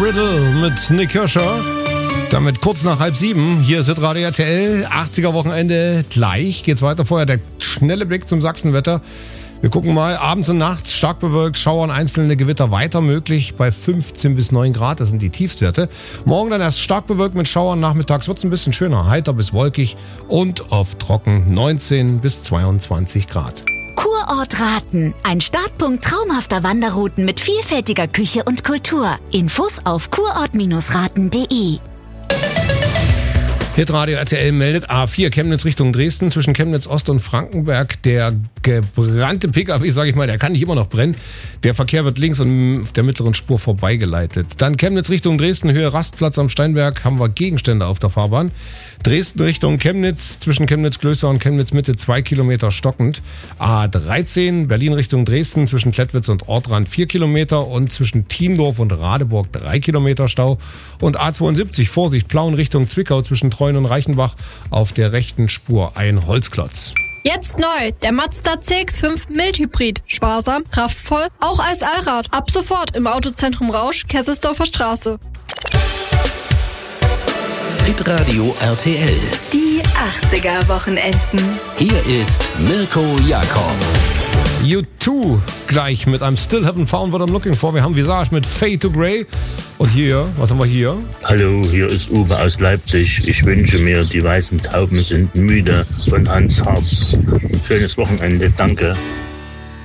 Riddle mit Nick Kirscher. Damit kurz nach 6:30. Hier ist Radio RTL. 80er Wochenende. Gleich geht's weiter. Vorher der schnelle Blick zum Sachsenwetter. Wir gucken mal, abends und nachts stark bewölkt, Schauer und einzelne Gewitter weiter möglich bei 15 bis 9 Grad, das sind die Tiefstwerte. Morgen dann erst stark bewölkt mit Schauern, nachmittags wird es ein bisschen schöner, heiter bis wolkig und oft trocken, 19 bis 22 Grad. Kurort Raten, ein Startpunkt traumhafter Wanderrouten mit vielfältiger Küche und Kultur. Infos auf kurort-raten.de. Hitradio RTL meldet A4 Chemnitz Richtung Dresden, zwischen Chemnitz Ost und Frankenberg. Der gebrannte PKW, sage ich mal, der kann nicht immer noch brennen. Der Verkehr wird links und auf der mittleren Spur vorbeigeleitet. Dann Chemnitz Richtung Dresden, Höhe Rastplatz am Steinberg, haben wir Gegenstände auf der Fahrbahn. Dresden Richtung Chemnitz, zwischen Chemnitz-Klöster und Chemnitz-Mitte 2 Kilometer stockend. A13 Berlin Richtung Dresden, zwischen Klettwitz und Ortrand 4 Kilometer und zwischen Thiendorf und Radeburg 3 Kilometer Stau. Und A72 Vorsicht Plauen Richtung Zwickau, zwischen Treuen und Reichenbach auf der rechten Spur ein Holzklotz. Jetzt neu, der Mazda CX-5 Mild-Hybrid. Sparsam, kraftvoll, auch als Allrad. Ab sofort im Autozentrum Rausch, Kesselsdorfer Straße. Hitradio RTL. Die 80er Wochenenden. Hier ist Mirko Jakob. U2 gleich mit einem Still Haven't Found What I'm Looking For. Wir haben Visage mit Fade to Grey. Und hier, was haben wir hier? Hallo, hier ist Uwe aus Leipzig. Ich wünsche mir, die weißen Tauben sind müde von Hans Harps. Schönes Wochenende, danke.